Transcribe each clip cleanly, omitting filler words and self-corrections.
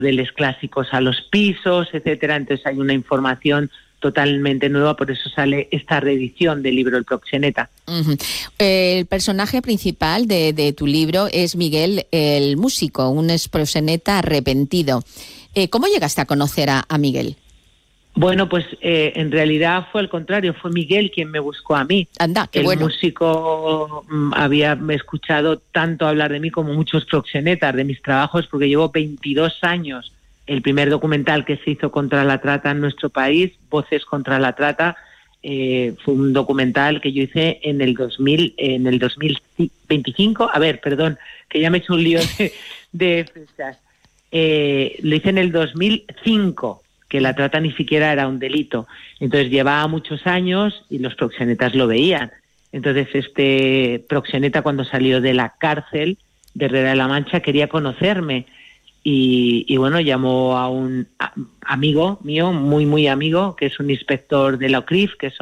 burdeles clásicos a los pisos, etcétera. Entonces hay una información totalmente nueva, por eso sale esta reedición del libro El Proxeneta. Uh-huh. El personaje principal de tu libro es Miguel, el músico, un exproxeneta arrepentido. ¿Cómo llegaste a conocer a Miguel? Bueno, pues en realidad fue al contrario, fue Miguel quien me buscó a mí. Anda, qué el bueno. músico había escuchado tanto hablar de mí como muchos proxenetas, de mis trabajos, porque llevo 22 años. El primer documental que se hizo contra la trata en nuestro país, Voces contra la Trata, fue un documental que yo hice en el 2025. A ver, perdón, que ya me he hecho un lío de fechas. Lo hice en el 2005, que la trata ni siquiera era un delito. Entonces llevaba muchos años y los proxenetas lo veían. Entonces este proxeneta, cuando salió de la cárcel de Herrera de la Mancha, quería conocerme. Y bueno, llamó a un amigo mío, muy amigo, que es un inspector de la OCRIF, que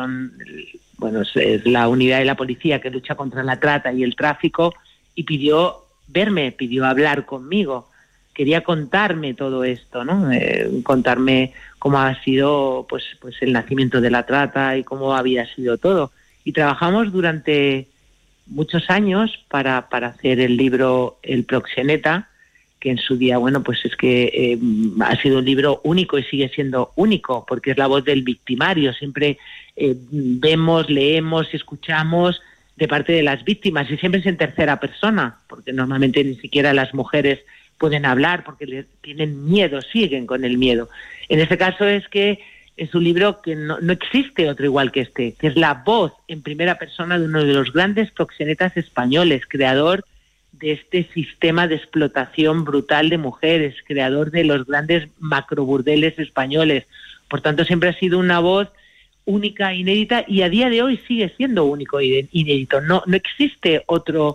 es la unidad de la policía que lucha contra la trata y el tráfico, y pidió verme, pidió hablar conmigo. Quería contarme todo esto, ¿no? Contarme cómo ha sido pues el nacimiento de la trata y cómo había sido todo. Y trabajamos durante muchos años para hacer el libro El Proxeneta, que en su día, bueno, pues es que ha sido un libro único y sigue siendo único, porque es la voz del victimario. Siempre vemos, leemos y escuchamos de parte de las víctimas, y siempre es en tercera persona, porque normalmente ni siquiera las mujeres pueden hablar porque les tienen miedo, siguen con el miedo. En este caso es que es un libro que no existe otro igual que este, que es la voz en primera persona de uno de los grandes proxenetas españoles, creador de este sistema de explotación brutal de mujeres, creador de los grandes macroburdeles españoles. Por tanto, siempre ha sido una voz única, inédita, y a día de hoy sigue siendo único e inédito. No existe otro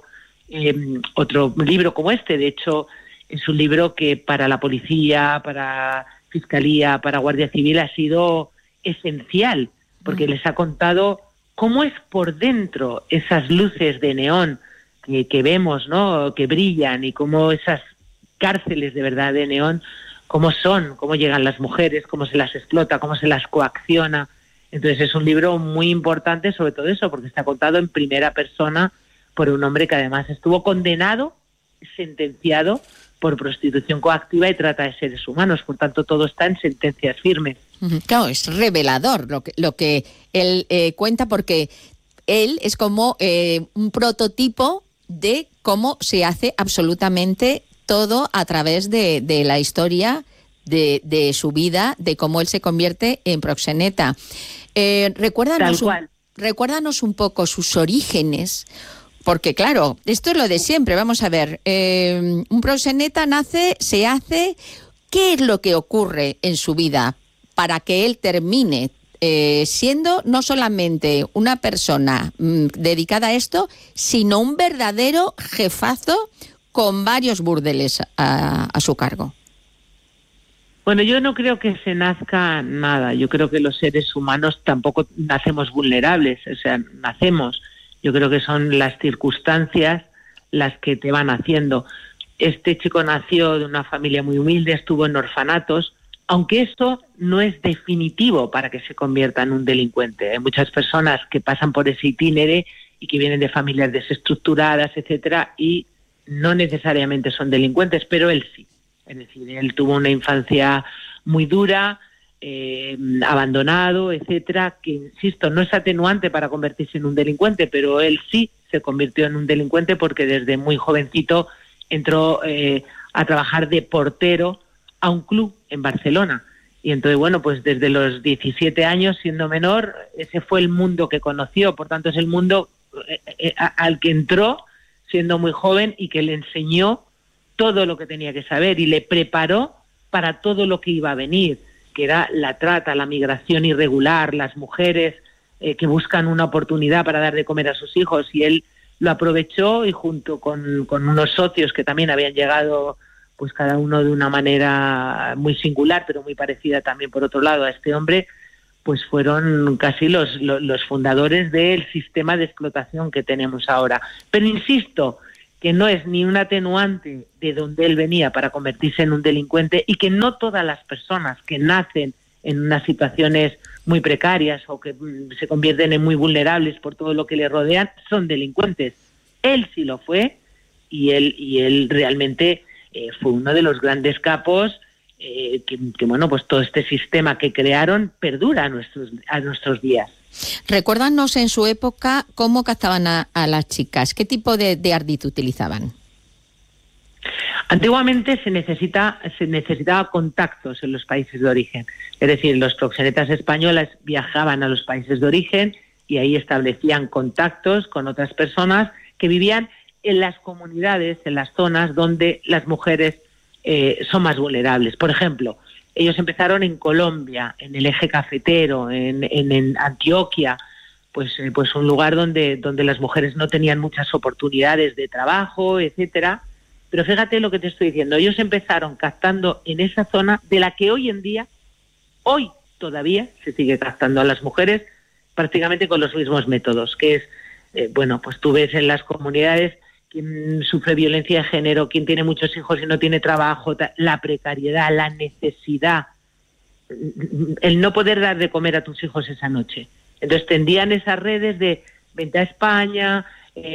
libro como este. De hecho, es un libro que para la policía, para Fiscalía, para Guardia Civil ha sido esencial, porque les ha contado cómo es por dentro esas luces de neón que vemos, ¿no?, que brillan, y cómo esas cárceles de verdad de neón, cómo son, cómo llegan las mujeres, cómo se las explota, cómo se las coacciona. Entonces es un libro muy importante, sobre todo eso, porque está contado en primera persona por un hombre que además estuvo condenado, sentenciado por prostitución coactiva y trata de seres humanos. Por tanto, todo está en sentencias firmes. Claro, es revelador lo que él cuenta, porque él es como un prototipo de cómo se hace absolutamente todo a través de la historia de su vida, de cómo él se convierte en proxeneta. Recuérdanos un poco sus orígenes, porque claro, esto es lo de siempre. Vamos a ver, un proxeneta nace, se hace. ¿Qué es lo que ocurre en su vida para que él termine siendo no solamente una persona dedicada a esto, sino un verdadero jefazo con varios burdeles a su cargo? Bueno, yo no creo que se nazca nada. Yo creo que los seres humanos tampoco nacemos vulnerables, o sea, nacemos. Yo creo que son las circunstancias las que te van haciendo. Este chico nació de una familia muy humilde, estuvo en orfanatos, aunque esto no es definitivo para que se convierta en un delincuente. Hay muchas personas que pasan por ese itinere y que vienen de familias desestructuradas, etcétera, y no necesariamente son delincuentes, pero él sí. Es decir, él tuvo una infancia muy dura, abandonado, etcétera, que, insisto, no es atenuante para convertirse en un delincuente, pero él sí se convirtió en un delincuente porque desde muy jovencito entró a trabajar de portero a un club en Barcelona. Y entonces, bueno, pues desde los 17 años, siendo menor, ese fue el mundo que conoció. Por tanto, es el mundo al que entró siendo muy joven y que le enseñó todo lo que tenía que saber y le preparó para todo lo que iba a venir, que era la trata, la migración irregular, las mujeres que buscan una oportunidad para dar de comer a sus hijos. Y él lo aprovechó, y junto con unos socios que también habían llegado, pues cada uno de una manera muy singular, pero muy parecida también por otro lado a este hombre, pues fueron casi los fundadores del sistema de explotación que tenemos ahora. Pero insisto que no es ni un atenuante de donde él venía para convertirse en un delincuente, y que no todas las personas que nacen en unas situaciones muy precarias o que se convierten en muy vulnerables por todo lo que le rodean son delincuentes. Él sí lo fue, y él realmente fue uno de los grandes capos que bueno, pues todo este sistema que crearon perdura a nuestros días. Recuérdanos en su época cómo captaban a las chicas, qué tipo de ardid utilizaban. Antiguamente se necesitaba contactos en los países de origen, es decir, los proxenetas españoles viajaban a los países de origen y ahí establecían contactos con otras personas que vivían en las comunidades, en las zonas donde las mujeres son más vulnerables. Por ejemplo, ellos empezaron en Colombia, en el eje cafetero, en Antioquia, pues un lugar donde las mujeres no tenían muchas oportunidades de trabajo, etcétera. Pero fíjate lo que te estoy diciendo, ellos empezaron captando en esa zona de la que hoy todavía se sigue captando a las mujeres prácticamente con los mismos métodos, que es, pues tú ves en las comunidades quién sufre violencia de género, quién tiene muchos hijos y no tiene trabajo, la precariedad, la necesidad, el no poder dar de comer a tus hijos esa noche. Entonces tendían esas redes de venta a España,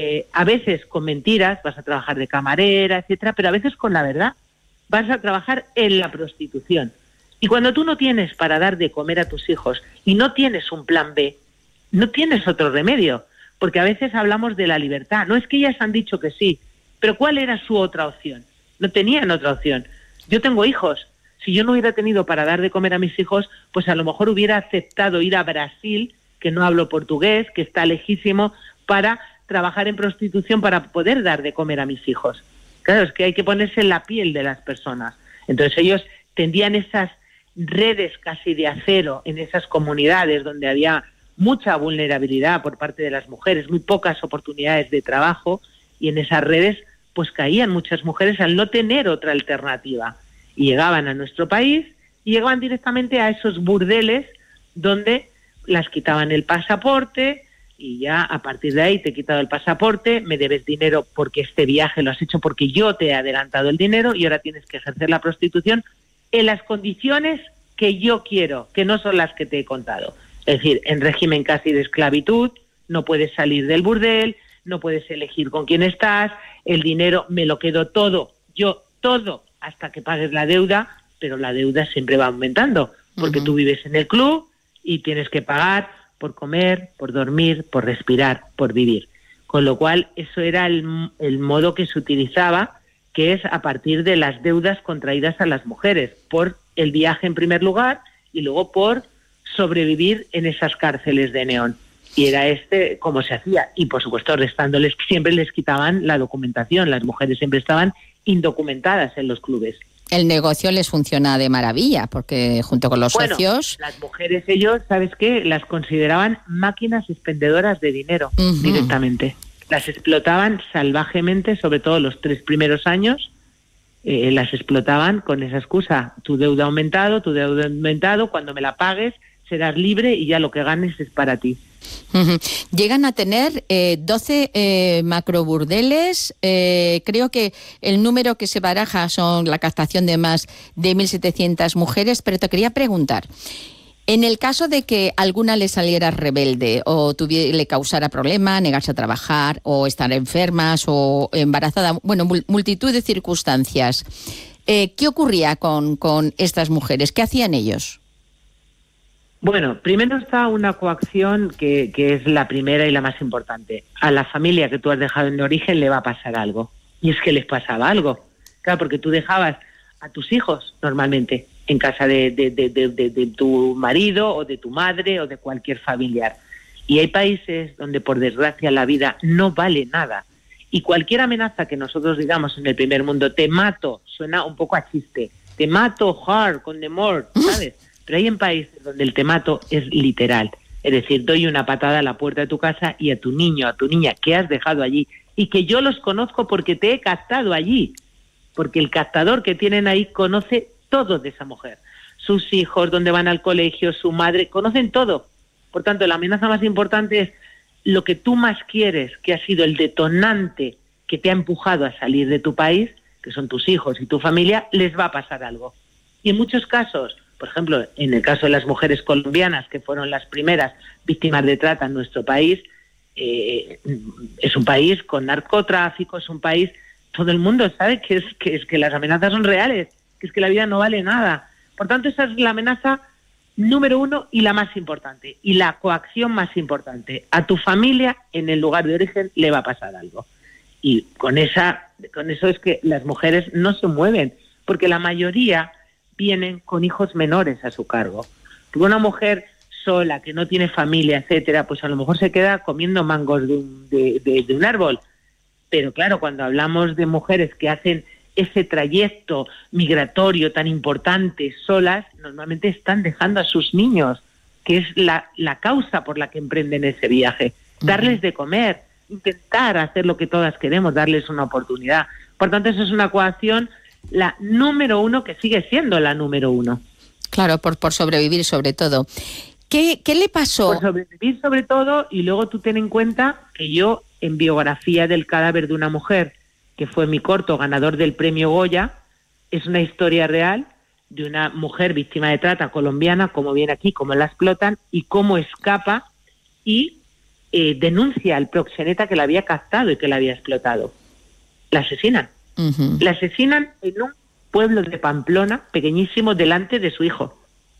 a veces con mentiras, vas a trabajar de camarera, etcétera, pero a veces con la verdad, vas a trabajar en la prostitución. Y cuando tú no tienes para dar de comer a tus hijos y no tienes un plan B, no tienes otro remedio, porque a veces hablamos de la libertad. No es que ellas han dicho que sí, pero ¿cuál era su otra opción? No tenían otra opción. Yo tengo hijos. Si yo no hubiera tenido para dar de comer a mis hijos, pues a lo mejor hubiera aceptado ir a Brasil, que no hablo portugués, que está lejísimo, para trabajar en prostitución para poder dar de comer a mis hijos. Claro, es que hay que ponerse en la piel de las personas. Entonces ellos tendían esas redes casi de acero en esas comunidades donde había mucha vulnerabilidad por parte de las mujeres, muy pocas oportunidades de trabajo, y en esas redes pues caían muchas mujeres al no tener otra alternativa. Y llegaban a nuestro país y llegaban directamente a esos burdeles donde las quitaban el pasaporte, y ya a partir de ahí te he quitado el pasaporte, me debes dinero porque este viaje lo has hecho porque yo te he adelantado el dinero y ahora tienes que ejercer la prostitución en las condiciones que yo quiero, que no son las que te he contado. Es decir, en régimen casi de esclavitud, no puedes salir del burdel, no puedes elegir con quién estás, el dinero me lo quedo todo, yo todo, hasta que pagues la deuda, pero la deuda siempre va aumentando, porque tú vives en el club y tienes que pagar por comer, por dormir, por respirar, por vivir. Con lo cual, eso era el modo que se utilizaba, que es a partir de las deudas contraídas a las mujeres, por el viaje en primer lugar y luego por sobrevivir en esas cárceles de neón. Y era como se hacía. Y por supuesto, restándoles, siempre les quitaban la documentación. Las mujeres siempre estaban indocumentadas en los clubes. El negocio les funciona de maravilla, porque junto con los socios... Las mujeres, ellos, ¿sabes qué? Las consideraban máquinas expendedoras de dinero directamente. Las explotaban salvajemente, sobre todo los 3 primeros años, las explotaban con esa excusa. Tu deuda ha aumentado, cuando me la pagues serás libre y ya lo que ganes es para ti. Llegan a tener 12 macroburdeles. Creo que el número que se baraja son la captación de más de 1.700 mujeres, pero te quería preguntar, en el caso de que alguna le saliera rebelde o le causara problema, negarse a trabajar o estar enfermas o embarazada, bueno, multitud de circunstancias, ¿qué ocurría con estas mujeres? ¿Qué hacían ellos? Bueno, primero está una coacción que es la primera y la más importante. A la familia que tú has dejado en origen le va a pasar algo. Y es que les pasaba algo. Claro, porque tú dejabas a tus hijos normalmente en casa de tu marido o de tu madre o de cualquier familiar. Y hay países donde, por desgracia, la vida no vale nada. Y cualquier amenaza que nosotros digamos en el primer mundo, te mato, suena un poco a chiste. Te mato hard, con demor, ¿sabes? Pero hay en países donde el te mato es literal. Es decir, doy una patada a la puerta de tu casa y a tu niño, a tu niña que has dejado allí y que yo los conozco porque te he captado allí. Porque el captador que tienen ahí conoce todo de esa mujer. Sus hijos, dónde van al colegio, su madre, conocen todo. Por tanto, la amenaza más importante es lo que tú más quieres, que ha sido el detonante que te ha empujado a salir de tu país, que son tus hijos y tu familia, les va a pasar algo. Y en muchos casos, por ejemplo, en el caso de las mujeres colombianas, que fueron las primeras víctimas de trata en nuestro país, es un país con narcotráfico, es un país, todo el mundo sabe que las amenazas son reales, que es que la vida no vale nada. Por tanto, esa es la amenaza número 1 y la más importante, y la coacción más importante. A tu familia, en el lugar de origen, le va a pasar algo. Y con eso es que las mujeres no se mueven, porque la mayoría vienen con hijos menores a su cargo. Porque una mujer sola, que no tiene familia, etcétera, pues a lo mejor se queda comiendo mangos de un árbol. Pero claro, cuando hablamos de mujeres que hacen ese trayecto migratorio tan importante solas, normalmente están dejando a sus niños, que es la causa por la que emprenden ese viaje. Darles de comer, intentar hacer lo que todas queremos, darles una oportunidad. Por tanto, eso es una coacción, la número 1, que sigue siendo la número 1. Claro, por sobrevivir sobre todo. ¿Qué le pasó? Por sobrevivir sobre todo, y luego tú ten en cuenta que yo, en Biografía del cadáver de una mujer, que fue mi corto ganador del premio Goya, es una historia real de una mujer víctima de trata colombiana, cómo viene aquí, cómo la explotan y cómo escapa y denuncia al proxeneta que la había captado y que la había explotado. La asesinan. Uh-huh. La asesinan en un pueblo de Pamplona, pequeñísimo, delante de su hijo.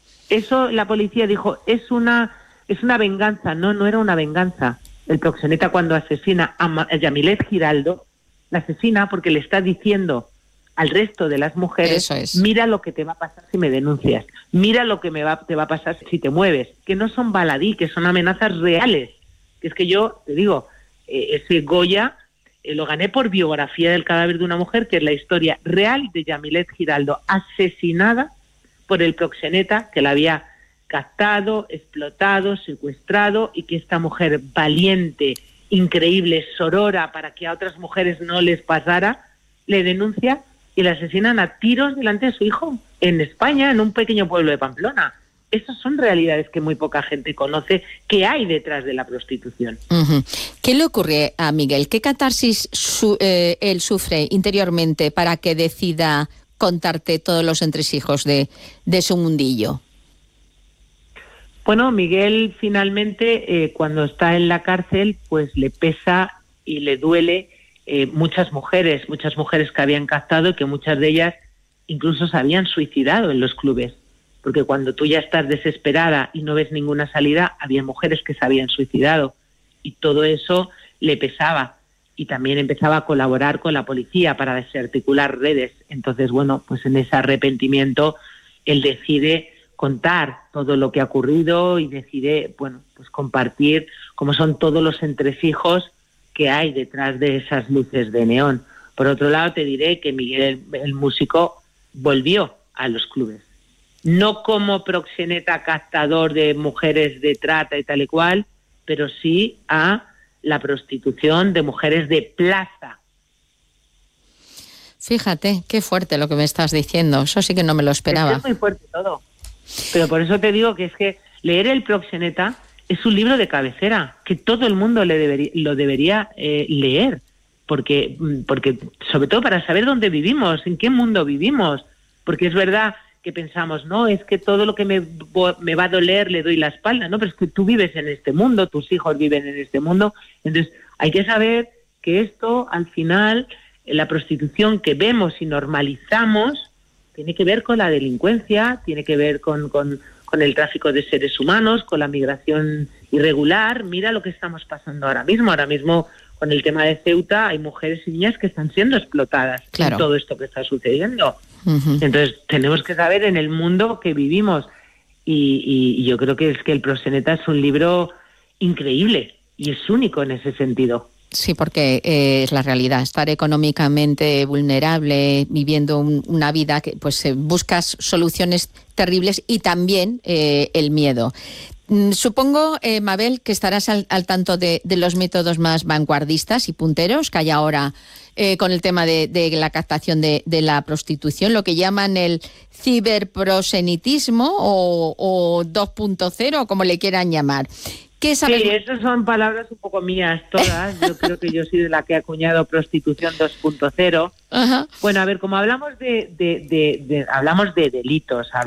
Eso la policía dijo, es una venganza. No era una venganza. El proxeneta, cuando asesina a Yamilet Giraldo, la asesina porque le está diciendo al resto de las mujeres, mira lo que te va a pasar si me denuncias, mira lo que te va a pasar si te mueves, que no son baladí, que son amenazas reales. Que es que yo, te digo, ese Goya lo gané por Biografía del cadáver de una mujer, que es la historia real de Yamilet Giraldo, asesinada por el proxeneta que la había captado, explotado, secuestrado, y que esta mujer valiente, increíble, sorora para que a otras mujeres no les pasara, le denuncia y la asesinan a tiros delante de su hijo, en España, en un pequeño pueblo de Pamplona. Esas son realidades que muy poca gente conoce, que hay detrás de la prostitución. Uh-huh. ¿Qué le ocurre a Miguel? ¿Qué catarsis él sufre interiormente para que decida contarte todos los entresijos de su mundillo? Bueno, Miguel finalmente, cuando está en la cárcel, pues le pesa y le duele muchas mujeres que habían captado y que muchas de ellas incluso se habían suicidado en los clubes. Porque cuando tú ya estás desesperada y no ves ninguna salida, había mujeres que se habían suicidado. Y todo eso le pesaba. Y también empezaba a colaborar con la policía para desarticular redes. Entonces, bueno, pues en ese arrepentimiento él decide contar todo lo que ha ocurrido y decide, bueno, pues compartir cómo son todos los entresijos que hay detrás de esas luces de neón. Por otro lado, te diré que Miguel, el músico, volvió a los clubes. No como proxeneta captador de mujeres de trata y tal y cual, pero sí a la prostitución de mujeres de plaza. Fíjate, qué fuerte lo que me estás diciendo. Eso sí que no me lo esperaba. Es muy fuerte todo. Pero por eso te digo que es que leer El proxeneta es un libro de cabecera, que todo el mundo lo debería leer. Porque sobre todo para saber dónde vivimos, en qué mundo vivimos. Porque es verdad que pensamos, no, es que todo lo que me va a doler le doy la espalda, no, pero es que tú vives en este mundo, tus hijos viven en este mundo, entonces hay que saber que esto, al final, la prostitución que vemos y normalizamos, tiene que ver con la delincuencia, tiene que ver con el tráfico de seres humanos, con la migración irregular. Mira lo que estamos pasando ahora mismo con el tema de Ceuta, hay mujeres y niñas que están siendo explotadas en todo esto que está sucediendo. Uh-huh. Entonces tenemos que saber en el mundo que vivimos y yo creo que es que El proxeneta es un libro increíble y es único en ese sentido. Sí, porque es la realidad, estar económicamente vulnerable, viviendo una vida que pues buscas soluciones terribles y también el miedo. Supongo, Mabel, que estarás al tanto de los métodos más vanguardistas y punteros que hay ahora con el tema de la captación de la prostitución, lo que llaman el ciberprosenitismo o 2.0, como le quieran llamar. ¿Qué sabes? Sí, esas son palabras un poco mías todas. Yo creo que yo soy de la que ha acuñado prostitución 2.0. Ajá. Bueno, a ver, como hablamos hablamos de delitos,